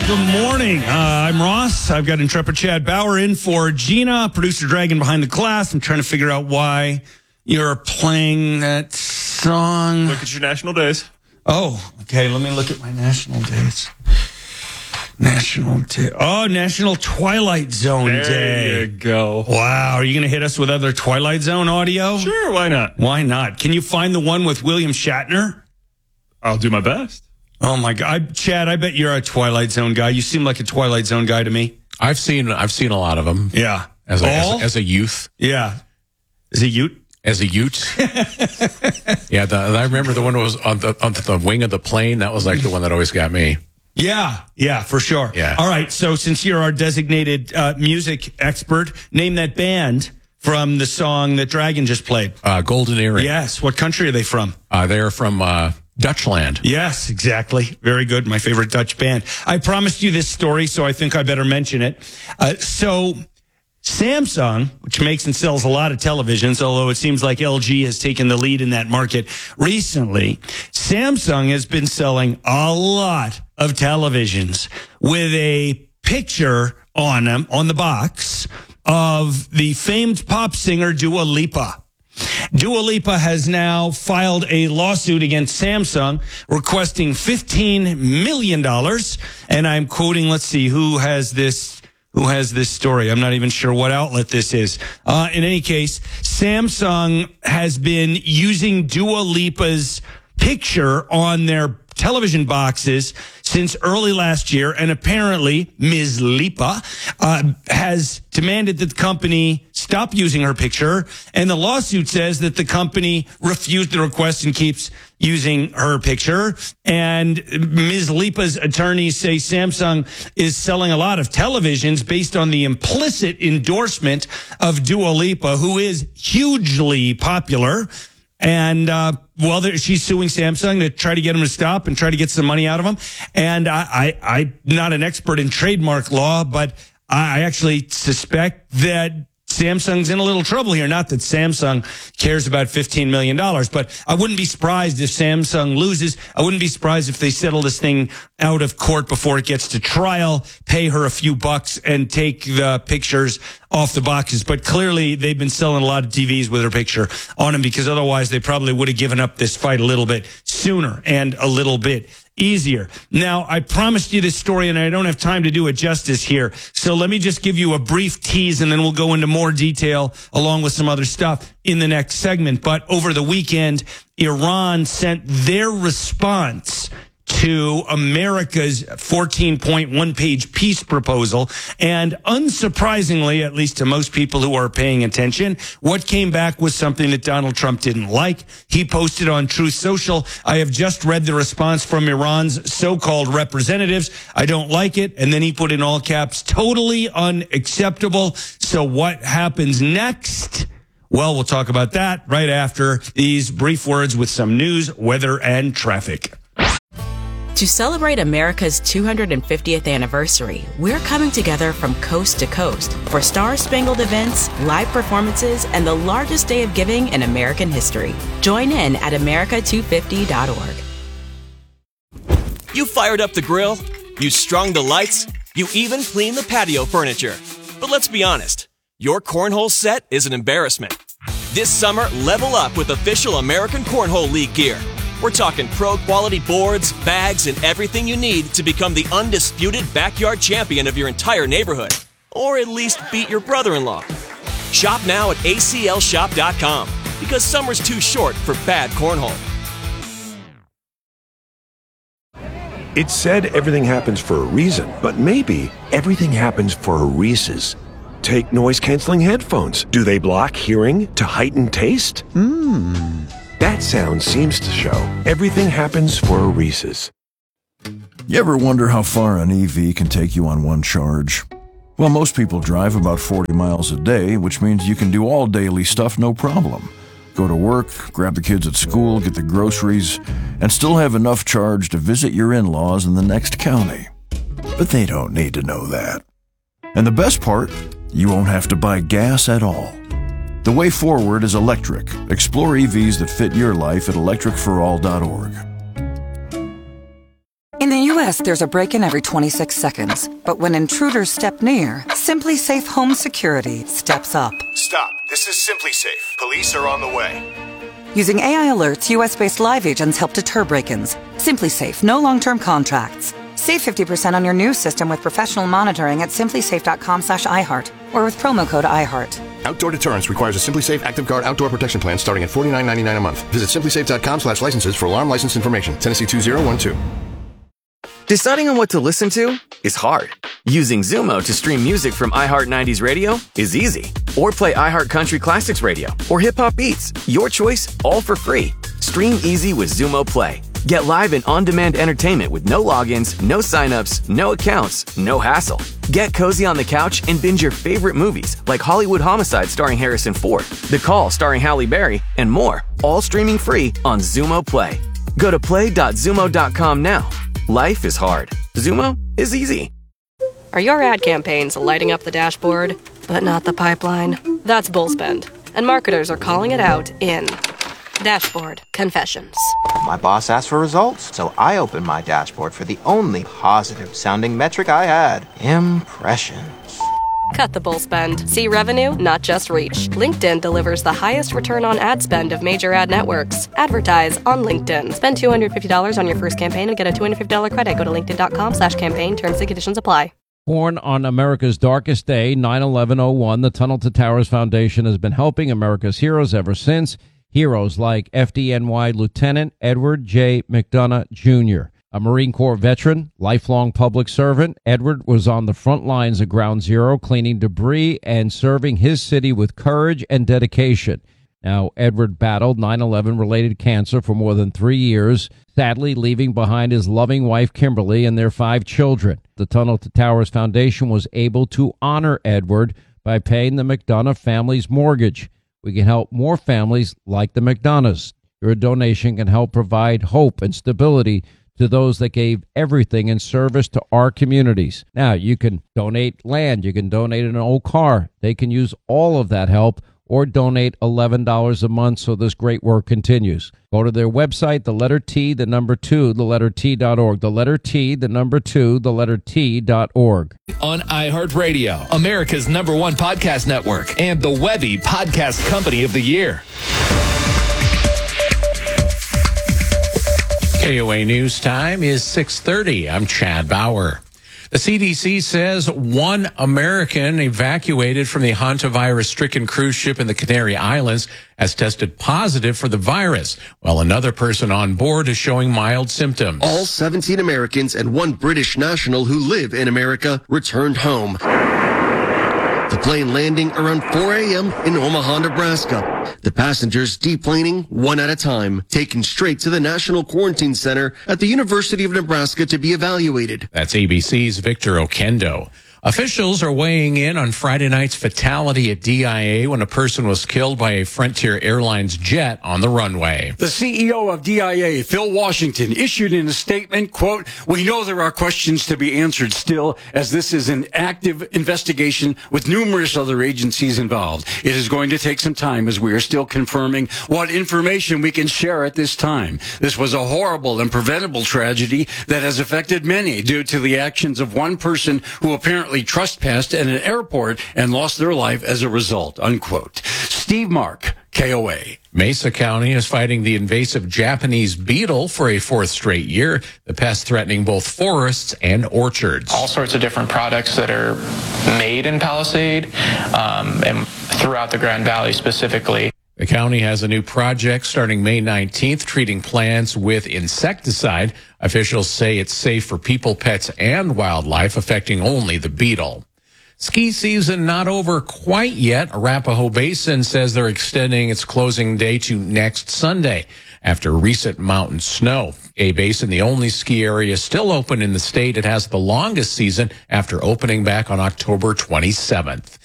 Good morning. I'm Ross. I've got Intrepid Chad Bauer in for Gina, producer Dragon behind the glass. I'm trying to figure out why you're playing that song. Look at your national days. Oh, okay. Let me look at my national days. National Twilight Zone Day. There you go. Wow. Are you going to hit us with other Twilight Zone audio? Sure, why not? Why not? Can you find the one with William Shatner? I'll do my best. Oh my God, Chad! I bet you're a Twilight Zone guy. You seem like a Twilight Zone guy to me. I've seen a lot of them. Yeah, as a youth. Yeah, as a youth. Yeah, I remember the one that was on the wing of the plane. That was like the one that always got me. Yeah, for sure. Yeah. All right. So since you're our designated music expert, name that band from the song that Dragon just played. Golden Earring. Yes. What country are they from? They're from Dutchland. Yes, exactly. Very good. My favorite Dutch band. I promised you this story, so I think I better mention it. So Samsung, which makes and sells a lot of televisions, although it seems like LG has taken the lead in that market recently, Samsung has been selling a lot of televisions with a picture on them, on the box, of the famed pop singer Dua Lipa. Dua Lipa has now filed a lawsuit against Samsung requesting $15 million. And I'm quoting, let's see, who has this story? I'm not even sure what outlet this is. In any case, Samsung has been using Dua Lipa's picture on their television boxes since early last year, and apparently Ms. Lipa has demanded that the company stop using her picture, and the lawsuit says that the company refused the request and keeps using her picture. And Ms. Lipa's attorneys say Samsung is selling a lot of televisions based on the implicit endorsement of Dua Lipa, who is hugely popular. And, she's suing Samsung to try to get them to stop and try to get some money out of them. And I'm not an expert in trademark law, but I actually suspect that Samsung's in a little trouble here. Not that Samsung cares about $15 million, but I wouldn't be surprised if Samsung loses. I wouldn't be surprised if they settle this thing out of court before it gets to trial, pay her a few bucks, and take the pictures off the boxes. But clearly, they've been selling a lot of TVs with her picture on them, because otherwise they probably would have given up this fight a little bit sooner and a little bit easier. Now, I promised you this story, and I don't have time to do it justice here. So let me just give you a brief tease, and then we'll go into more detail along with some other stuff in the next segment. But over the weekend, Iran sent their response to America's 14.1-page peace proposal. And unsurprisingly, at least to most people who are paying attention, what came back was something that Donald Trump didn't like. He posted on Truth Social, "I have just read the response from Iran's so-called representatives. I don't like it." And then he put in all caps, "Totally unacceptable." So what happens next? Well, we'll talk about that right after these brief words with some news, weather, and traffic. To celebrate America's 250th anniversary, we're coming together from coast to coast for star-spangled events, live performances, and the largest day of giving in American history. Join in at America250.org. You fired up the grill, you strung the lights, you even cleaned the patio furniture. But let's be honest, your cornhole set is an embarrassment. This summer, level up with official American Cornhole League gear. We're talking pro-quality boards, bags, and everything you need to become the undisputed backyard champion of your entire neighborhood. Or at least beat your brother-in-law. Shop now at aclshop.com, because summer's too short for bad cornhole. It's said everything happens for a reason, but maybe everything happens for a Reese's. Take noise-canceling headphones. Do they block hearing to heighten taste? That sound seems to show everything happens for a Reese's. You ever wonder how far an EV can take you on one charge? Well, most people drive about 40 miles a day, which means you can do all daily stuff no problem. Go to work, grab the kids at school, get the groceries, and still have enough charge to visit your in-laws in the next county. But they don't need to know that. And the best part, you won't have to buy gas at all. The way forward is electric. Explore EVs that fit your life at electricforall.org. In the U.S., there's a break-in every 26 seconds. But when intruders step near, Simply Safe Home Security steps up. Stop. This is Simply Safe. Police are on the way. Using AI alerts, U.S.-based live agents help deter break-ins. Simply Safe, no long-term contracts. Save 50% on your new system with professional monitoring at simplysafe.com/iHeart or with promo code iHeart. Outdoor deterrence requires a Simply Safe Active Guard outdoor protection plan starting at $49.99 a month. Visit simplysafe.com/licenses for alarm license information. Tennessee 2012. Deciding on what to listen to is hard. Using Zumo to stream music from iHeart 90s Radio is easy. Or play iHeart Country Classics Radio or Hip Hop Beats. Your choice, all for free. Stream easy with Zumo Play. Get live and on-demand entertainment with no logins, no signups, no accounts, no hassle. Get cozy on the couch and binge your favorite movies like Hollywood Homicide starring Harrison Ford, The Call starring Halle Berry, and more, all streaming free on Zumo Play. Go to play.zumo.com now. Life is hard. Zumo is easy. Are your ad campaigns lighting up the dashboard, but not the pipeline? That's Bullspend, and marketers are calling it out in Dashboard Confessions. My boss asked for results, so I opened my dashboard for the only positive-sounding metric I had: impressions. Cut the bull spend. See revenue, not just reach. LinkedIn delivers the highest return on ad spend of major ad networks. Advertise on LinkedIn. Spend $250 on your first campaign and get a $250 credit. Go to linkedin.com/campaign. Terms and conditions apply. Born on America's darkest day, 9/11/01, the Tunnel to Towers Foundation has been helping America's heroes ever since. Heroes like FDNY Lieutenant Edward J. McDonough, Jr., a Marine Corps veteran, lifelong public servant. Edward was on the front lines of Ground Zero, cleaning debris and serving his city with courage and dedication. Now, Edward battled 9/11-related cancer for more than 3 years, sadly leaving behind his loving wife, Kimberly, and their 5 children. The Tunnel to Towers Foundation was able to honor Edward by paying the McDonough family's mortgage. We can help more families like the McDonoughs. Your donation can help provide hope and stability to those that gave everything in service to our communities. Now, you can donate land. You can donate an old car. They can use all of that help or donate $11 a month so this great work continues. Go to their website, the letter T, the number 2, the letter T.org. The letter T, the number 2, the letter T.org. On iHeartRadio, America's #1 podcast network, and the Webby Podcast Company of the Year. KOA News Time is 6:30. I'm Chad Bauer. The CDC says one American evacuated from the hantavirus-stricken cruise ship in the Canary Islands has tested positive for the virus, while another person on board is showing mild symptoms. All 17 Americans and one British national who live in America returned home. The plane landing around 4 a.m. in Omaha, Nebraska. The passengers deplaning one at a time, taken straight to the National Quarantine Center at the University of Nebraska to be evaluated. That's ABC's Victor Okendo. Officials are weighing in on Friday night's fatality at DIA when a person was killed by a Frontier Airlines jet on the runway. The CEO of DIA, Phil Washington, issued in a statement, quote, "We know there are questions to be answered still, as this is an active investigation with numerous other agencies involved. It is going to take some time as we are still confirming what information we can share at this time. This was a horrible and preventable tragedy that has affected many due to the actions of one person who apparently trespassed at an airport and lost their life as a result," unquote. Steve Mark, KOA. Mesa County is fighting the invasive Japanese beetle for a 4th straight year, the pest threatening both forests and orchards. All sorts of different products that are made in Palisade and throughout the Grand Valley specifically. The county has a new project starting May 19th, treating plants with insecticide. Officials say it's safe for people, pets, and wildlife, affecting only the beetle. Ski season not over quite yet. Arapahoe Basin says they're extending its closing day to next Sunday after recent mountain snow. A Basin, the only ski area still open in the state. It has the longest season after opening back on October 27th.